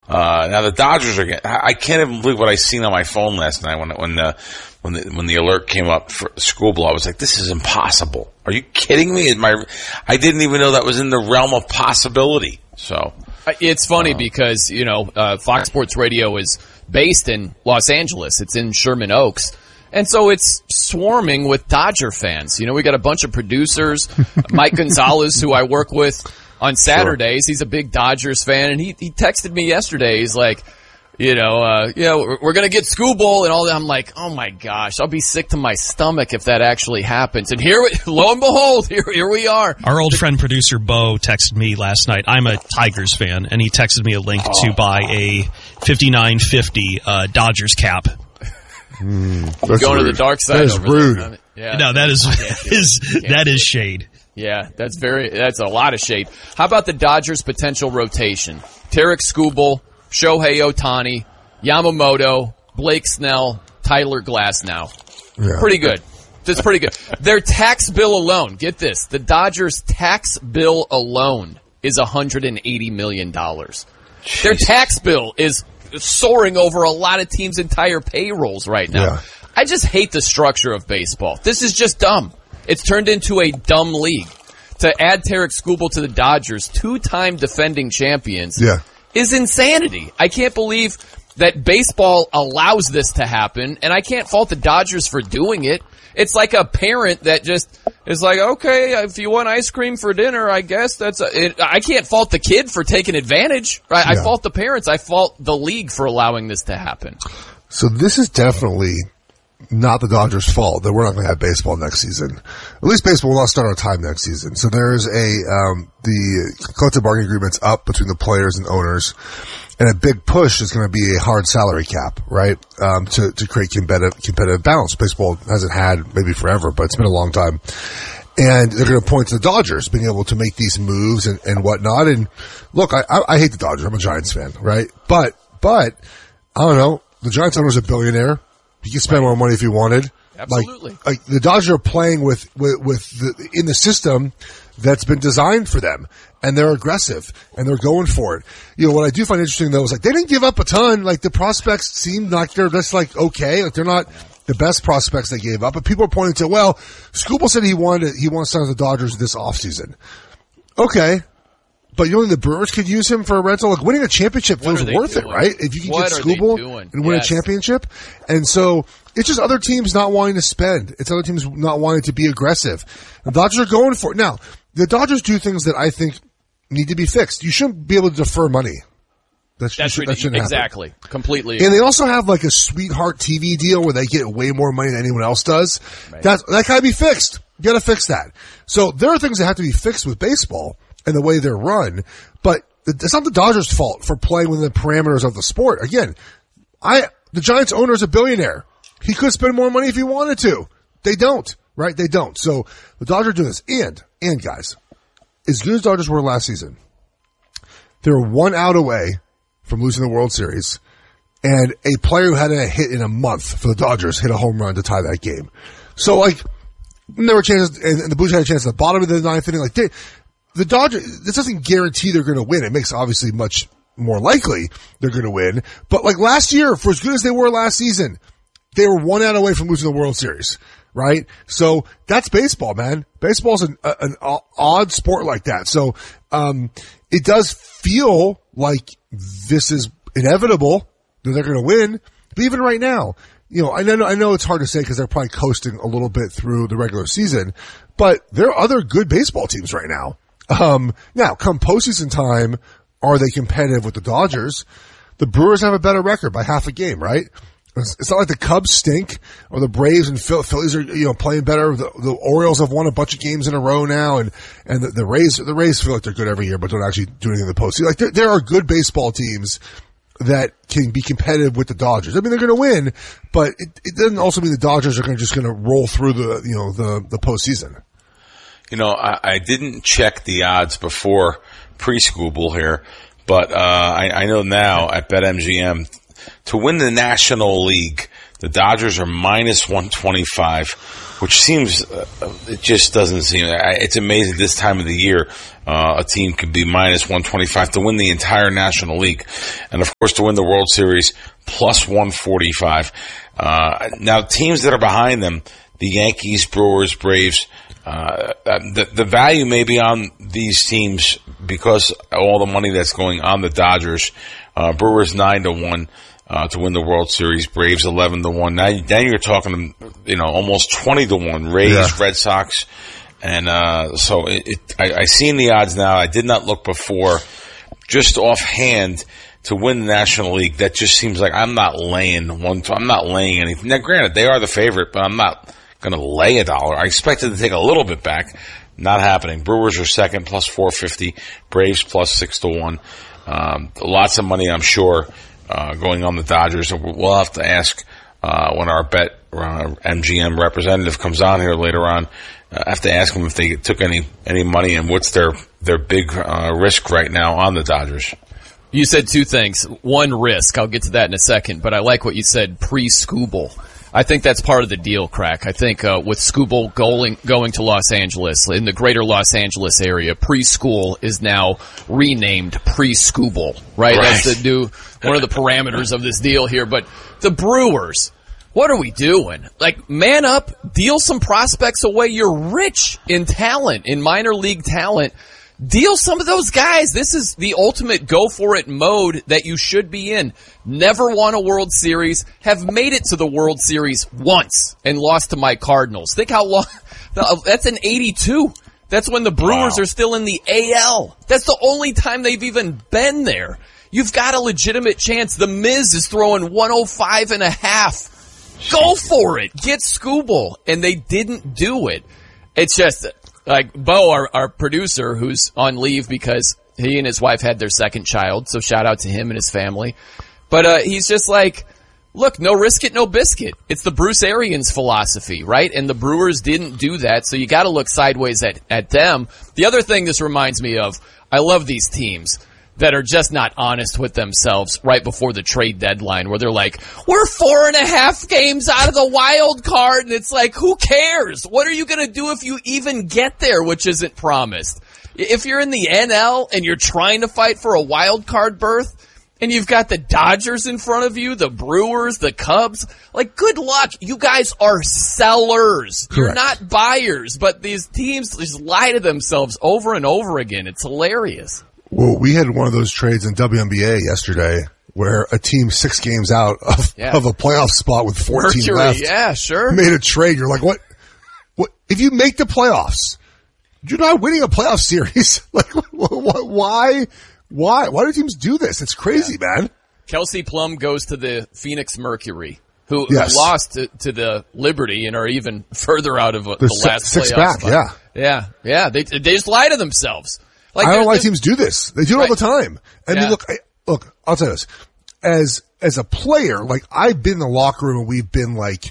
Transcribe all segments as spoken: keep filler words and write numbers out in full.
Uh, now the Dodgers are getting, I can't even believe what I seen on my phone last night when, when the, when the, when the alert came up for Skubal. I was like, this is impossible. Are you kidding me? Is my, I didn't even know that was in the realm of possibility. So. It's funny uh, because, you know, uh, Fox Sports Radio is based in Los Angeles. It's in Sherman Oaks. And so it's swarming with Dodger fans. You know, we got a bunch of producers. Mike Gonzalez, who I work with on Saturdays, sure. He's a big Dodgers fan, and he, he texted me yesterday. He's like, you know, uh, yeah, we're, we're going to get Skubal and all that. I'm like, oh my gosh, I'll be sick to my stomach if that actually happens. And here, lo and behold, here, here we are. Our old friend producer Bo texted me last night. I'm a Tigers fan, and he texted me a link oh. to buy a fifty-nine fifty uh, Dodgers cap. Mm, going rude. to the dark side. That is over rude. There. Yeah. No, that is is that is shade. Yeah, that's very that's a lot of shade. How about the Dodgers' potential rotation? Tarik Skubal, Shohei Ohtani, Yamamoto, Blake Snell, Tyler Glasnow. Yeah. Pretty good. That's pretty good. Their tax bill alone, get this, the Dodgers' tax bill alone is one hundred eighty million dollars. Their tax bill is soaring over a lot of teams' entire payrolls right now. Yeah. I just hate the structure of baseball. This is just dumb. It's turned into a dumb league. To add Tarik Skubal to the Dodgers, two-time defending champions, yeah. is insanity. I can't believe that baseball allows this to happen, and I can't fault the Dodgers for doing it. It's like a parent that just is like, okay, if you want ice cream for dinner, I guess that's a, it, I can't fault the kid for taking advantage. Right? Yeah. I fault the parents. I fault the league for allowing this to happen. So this is definitely not the Dodgers' fault that we're not going to have baseball next season. At least baseball will not start on time next season. So there's a um, the collective bargaining agreement's up between the players and owners, and a big push is going to be a hard salary cap, right? Um, to to create competitive competitive balance. Baseball hasn't had maybe forever, but it's been a long time. And they're going to point to the Dodgers being able to make these moves and, and whatnot. And look, I, I, I hate the Dodgers. I'm a Giants fan, right? But but I don't know. The Giants owner's a billionaire. He could spend more money if he wanted. Absolutely. Like, like the Dodgers are playing with, with, with the, in the system that's been designed for them. And they're aggressive. And they're going for it. You know, what I do find interesting though is like, they didn't give up a ton. Like the prospects seem like they're just like, okay. Like they're not the best prospects they gave up. But people are pointing to, well, Skubal said he wanted, he wants to sign with the Dodgers this offseason. Okay. But you know, the Brewers could use him for a rental. Like winning a championship feels worth doing? it, right? If you can what get Skubal and win yes. a championship. And so it's just other teams not wanting to spend. It's other teams not wanting to be aggressive. The Dodgers are going for it. Now, the Dodgers do things that I think need to be fixed. You shouldn't be able to defer money. That, That's should, that shouldn't exactly. happen. Completely. And they also have like a sweetheart T V deal where they get way more money than anyone else does. Right. That, that gotta be fixed. You gotta fix that. So there are things that have to be fixed with baseball and the way they're run, but it's not the Dodgers' fault for playing within the parameters of the sport. Again, I, the Giants owner is a billionaire. He could spend more money if he wanted to. They don't, right? They don't. So the Dodgers do this. And, and guys, as good as Dodgers were last season, they're one out away from losing the World Series, and a player who had a hit in a month for the Dodgers hit a home run to tie that game. So like, there were chances, and the Blues had a chance at the bottom of the ninth inning. Like, they, the Dodgers, this doesn't guarantee they're going to win. It makes obviously much more likely they're going to win. But like last year, for as good as they were last season, they were one out away from losing the World Series, right? So that's baseball, man. Baseball's an, an odd sport like that. So, um, it does feel like this is inevitable that they're going to win. But even right now, you know, I know, I know it's hard to say because they're probably coasting a little bit through the regular season, but there are other good baseball teams right now. Um, now, come postseason time, are they competitive with the Dodgers? The Brewers have a better record by half a game, right? It's, it's not like the Cubs stink or the Braves and Phil, Phillies are, you know, playing better. The, the Orioles have won a bunch of games in a row now, and, and the, the Rays, the Rays feel like they're good every year, but don't actually do anything in the postseason. Like, there, there are good baseball teams that can be competitive with the Dodgers. I mean, they're going to win, but it, it doesn't also mean the Dodgers are going to just going to roll through the, you know, the, the postseason. You know, I, I didn't check the odds before pre-Skubal here, but uh, I, I know now at BetMGM, to win the National League, The Dodgers are minus one twenty-five, which seems, uh, it just doesn't seem, it's amazing this time of the year, uh, a team could be minus one twenty-five to win the entire National League. And of course to win the World Series, plus one forty-five. Uh, now teams that are behind them, the Yankees, Brewers, Braves, uh, the, the value may be on these teams because of all the money that's going on the Dodgers. Uh, Brewers nine to one. Uh, to win the World Series, Braves eleven to one. Now, then you're talking, you know, almost twenty to one. Rays, yeah. Red Sox, and uh, so it, it, I, I seen the odds now. I did not look before. Just offhand to win the National League, that just seems like I'm not laying one. I'm not laying anything. Now, granted, they are the favorite, but I'm not going to lay a dollar. I expected to take a little bit back. Not happening. Brewers are second, plus four fifty. Braves plus six to one. Um, lots of money, I'm sure. Uh, going on the Dodgers. We'll have to ask uh, when our bet uh, M G M representative comes on here later on. Uh, I have to ask them if they took any any money and what's their their big uh, risk right now on the Dodgers. You said two things. One, risk. I'll get to that in a second, but I like what you said, pre-Skubal. I think that's part of the deal, Crack. I think uh, with Skubal going, going to Los Angeles, in the greater Los Angeles area, Preschool is now renamed Pre-Skubal, right? right? That's the new, one of the parameters of this deal here. But the Brewers, what are we doing? Like, man up, deal some prospects away. You're rich in talent, in minor league talent. Deal some of those guys. This is the ultimate go-for-it mode that you should be in. Never won a World Series, have made it to the World Series once, and lost to my Cardinals. Think how long, that's in eighty-two. That's when the Brewers wow. are still in the A L. That's the only time they've even been there. You've got a legitimate chance. The Miz is throwing one oh five and a half. Go for it. Get Skubal. And they didn't do it. It's just... Like, Bo, our, our producer, who's on leave because he and his wife had their second child, so shout out to him and his family. But uh he's just like, look, no risk it, no biscuit. It's the Bruce Arians philosophy, right? And the Brewers didn't do that, so you gotta look sideways at, at them. The other thing this reminds me of, I love these teams that are just not honest with themselves right before the trade deadline, where they're like, we're four and a half games out of the wild card, and it's like, who cares? What are you going to do if you even get there, which isn't promised? If you're in the N L and you're trying to fight for a wild card berth, and you've got the Dodgers in front of you, the Brewers, the Cubs, like, good luck. You guys are sellers. Correct. You're not buyers, but these teams just lie to themselves over and over again. It's hilarious. Well, we had one of those trades in W N B A yesterday where a team six games out of, yeah. of a playoff spot with fourteen Mercury, left yeah, sure. made a trade. You're like, what? What? If you make the playoffs, you're not winning a playoff series. Like, why? Why? Why do teams do this? It's crazy, yeah. man. Kelsey Plum goes to the Phoenix Mercury, who, yes. who lost to, to the Liberty and are even further out of a, the six, last six playoff back. spot. Yeah, yeah, yeah. They they just lie to themselves. Like, I don't know why teams do this. They do it right. all the time. I yeah. mean, look, I, look, I'll tell you this. As, as a player, like, I've been in the locker room and we've been like,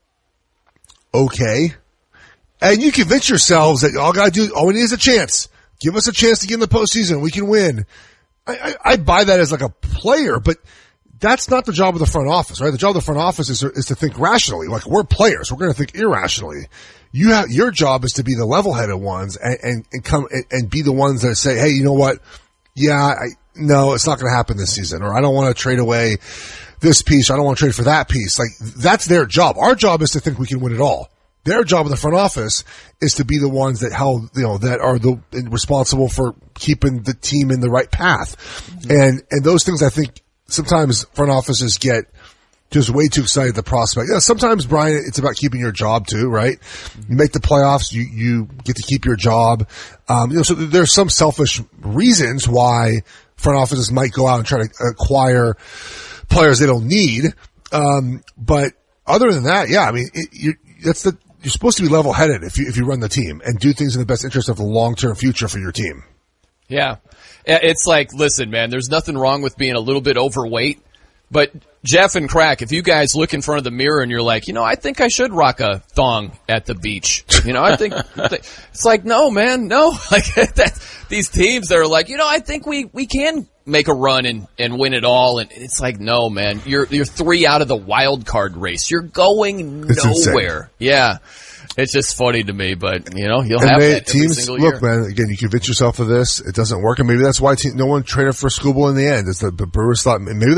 okay. And you convince yourselves that all gotta do, all we need is a chance. Give us a chance to get in the postseason. We can win. I, I, I buy that as like a player, but that's not the job of the front office, right? The job of the front office is, is to think rationally. Like, we're players. We're going to think irrationally. You have, your job is to be the level-headed ones and, and, and come and, and be the ones that say, hey, you know what? Yeah, I, no, it's not going to happen this season, or I don't want to trade away this piece, or I don't want to trade for that piece. Like, that's their job. Our job is to think we can win it all. Their job in the front office is to be the ones that held, you know, that are the responsible for keeping the team in the right path. Mm-hmm. And, and those things, I think, sometimes front offices get just way too excited at the prospect. Yeah, sometimes, Brian, it's about keeping your job too, right? You make the playoffs, you, you get to keep your job. Um, you know, so there's some selfish reasons why front offices might go out and try to acquire players they don't need. Um, but other than that, yeah, I mean, it, you, that's the, you're supposed to be level-headed if you, if you run the team and do things in the best interest of the long-term future for your team. Yeah. It's like, listen, man, there's nothing wrong with being a little bit overweight. But Jeff and Crack, if you guys look in front of the mirror and you're like, you know, I think I should rock a thong at the beach. You know, I think it's like, no, man, no. Like that, these teams that are like, you know, I think we, we can make a run and, and win it all. And it's like, no, man, you're, you're three out of the wild card race. You're going It's nowhere. insane. Yeah. It's just funny to me, but you know, you'll And have they, that every teams, single look, year. man, again, you convince yourself of this. It doesn't work. And maybe that's why te- no one traded for Skubal in the end. Is that the Brewers thought maybe